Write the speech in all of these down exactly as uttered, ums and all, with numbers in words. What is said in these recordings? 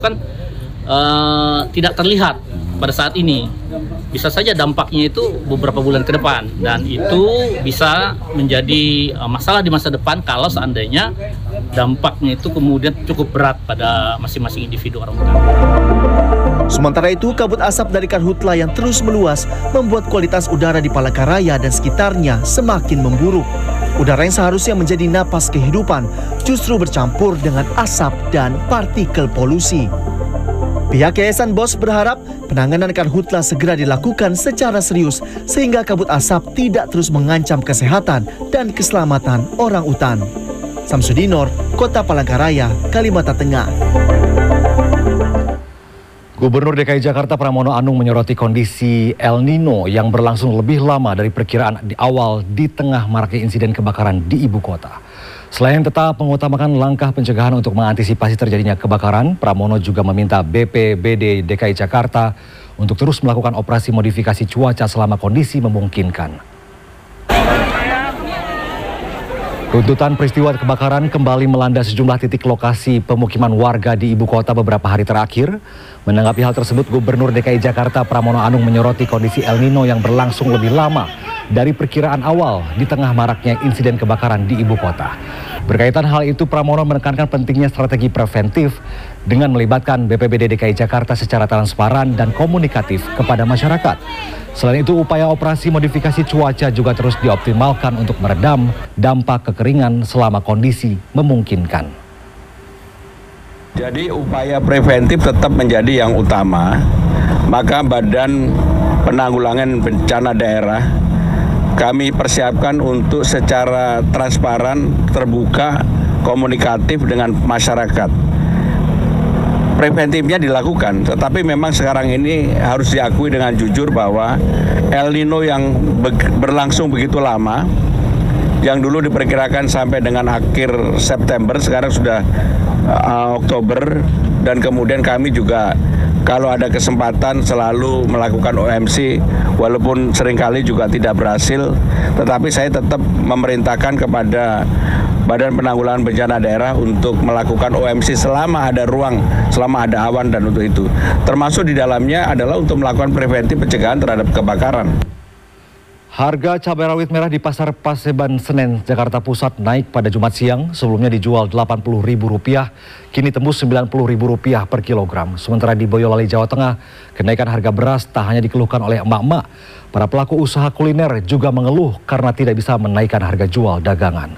kan uh, tidak terlihat pada saat ini. Bisa saja dampaknya itu beberapa bulan ke depan, dan itu bisa menjadi uh, masalah di masa depan kalau seandainya dampaknya itu kemudian cukup berat pada masing-masing individu orang utan. Sementara itu, kabut asap dari karhutla yang terus meluas membuat kualitas udara di Palangkaraya dan sekitarnya semakin memburuk. Udara yang seharusnya menjadi napas kehidupan justru bercampur dengan asap dan partikel polusi. Pihak Yayasan B O S berharap penanganan karhutla segera dilakukan secara serius sehingga kabut asap tidak terus mengancam kesehatan dan keselamatan orang utan. Samsudinor, Kota Palangkaraya, Kalimantan Tengah. Gubernur D K I Jakarta Pramono Anung menyoroti kondisi El Nino yang berlangsung lebih lama dari perkiraan di awal di tengah maraknya insiden kebakaran di ibu kota. Selain tetap mengutamakan langkah pencegahan untuk mengantisipasi terjadinya kebakaran, Pramono juga meminta B P B D D K I Jakarta untuk terus melakukan operasi modifikasi cuaca selama kondisi memungkinkan. Runtutan peristiwa kebakaran kembali melanda sejumlah titik lokasi pemukiman warga di ibu kota beberapa hari terakhir. Menanggapi hal tersebut, Gubernur D K I Jakarta Pramono Anung menyoroti kondisi El Nino yang berlangsung lebih lama dari perkiraan awal di tengah maraknya insiden kebakaran di ibu kota. Berkaitan hal itu, Pramono menekankan pentingnya strategi preventif dengan melibatkan B P B D D K I Jakarta secara transparan dan komunikatif kepada masyarakat. Selain itu, upaya operasi modifikasi cuaca juga terus dioptimalkan untuk meredam dampak kekeringan selama kondisi memungkinkan. Jadi upaya preventif tetap menjadi yang utama, maka Badan Penanggulangan Bencana Daerah kami persiapkan untuk secara transparan, terbuka, komunikatif dengan masyarakat. Preventifnya dilakukan, tetapi memang sekarang ini harus diakui dengan jujur bahwa El Nino yang berlangsung begitu lama, yang dulu diperkirakan sampai dengan akhir September, sekarang sudah uh, Oktober, dan kemudian kami juga kalau ada kesempatan selalu melakukan O M C, walaupun seringkali juga tidak berhasil, tetapi saya tetap memerintahkan kepada Badan Penanggulangan Bencana Daerah untuk melakukan O M C selama ada ruang, selama ada awan, dan untuk itu. Termasuk di dalamnya adalah untuk melakukan preventif pencegahan terhadap kebakaran. Harga cabai rawit merah di Pasar Paseban Senen, Jakarta Pusat naik pada Jumat siang. Sebelumnya dijual delapan puluh ribu rupiah, kini tembus sembilan puluh ribu rupiah per kilogram. Sementara di Boyolali, Jawa Tengah, kenaikan harga beras tak hanya dikeluhkan oleh emak-emak. Para pelaku usaha kuliner juga mengeluh karena tidak bisa menaikkan harga jual dagangan.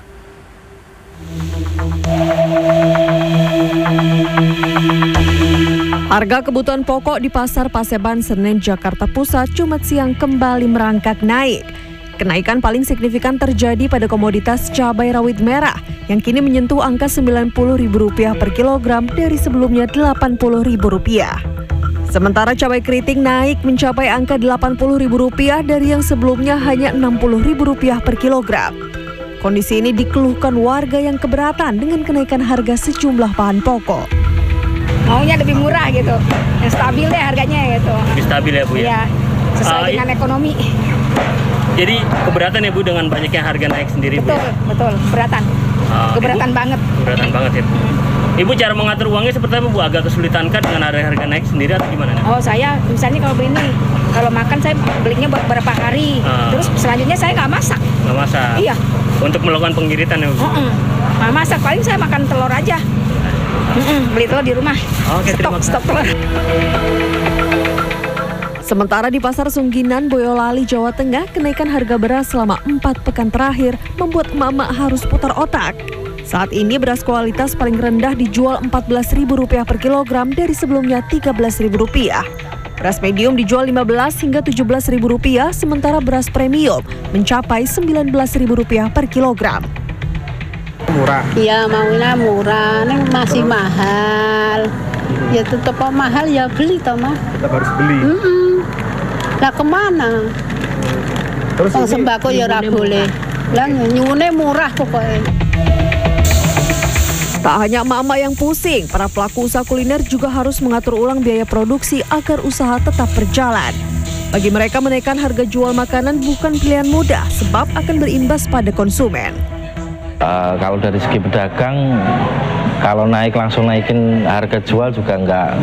Harga kebutuhan pokok di Pasar Paseban Senen, Jakarta Pusat, Jumat siang kembali merangkak naik. Kenaikan paling signifikan terjadi pada komoditas cabai rawit merah yang kini menyentuh angka sembilan puluh ribu rupiah per kilogram dari sebelumnya delapan puluh ribu rupiah. Sementara cabai keriting naik mencapai angka delapan puluh ribu rupiah dari yang sebelumnya hanya enam puluh ribu rupiah per kilogram. Kondisi ini dikeluhkan warga yang keberatan dengan kenaikan harga sejumlah bahan pokok. Maunya lebih murah gitu, yang stabil deh harganya gitu. Lebih stabil ya Bu ya? Iya, sesuai uh, dengan ekonomi. Jadi keberatan ya Bu dengan banyaknya harga naik sendiri? Betul, Bu, ya? betul, keberatan. Uh, keberatan Ibu, banget. Keberatan banget ya Bu. Hmm. Ibu cara mengatur uangnya seperti apa Bu? Agak kesulitan kan dengan harga-harga naik sendiri atau gimana? Oh saya, misalnya kalau beli ini, kalau makan saya belinya beberapa hari, uh, terus selanjutnya saya nggak masak. Nggak masak? Iya. Untuk melakukan penggiritan ya Bu? Uh -uh. Nggak masak, paling saya makan telur aja. Mm-mm, beli telur di rumah. Oke, stok, stok telur. Sementara di Pasar Sungginan, Boyolali, Jawa Tengah, kenaikan harga beras selama empat pekan terakhir membuat emak-emak harus putar otak. Saat ini beras kualitas paling rendah dijual empat belas ribu rupiah per kilogram dari sebelumnya tiga belas ribu rupiah. Beras medium dijual lima belas hingga tujuh belas ribu rupiah, sementara beras premium mencapai sembilan belas ribu rupiah per kilogram. Murah. Iya, maunya murah, ini masih terus mahal. Ya tetap mahal ya beli toh mah. Tetap harus beli. Mm -mm. Lah kemana? Terus oh, sembako ya ora boleh. Lah nyune murah pokoknya. Tak hanya emak-emak yang pusing, para pelaku usaha kuliner juga harus mengatur ulang biaya produksi agar usaha tetap berjalan. Bagi mereka, menaikkan harga jual makanan bukan pilihan mudah sebab akan berimbas pada konsumen. Uh, kalau dari segi pedagang kalau naik langsung naikin harga jual juga nggak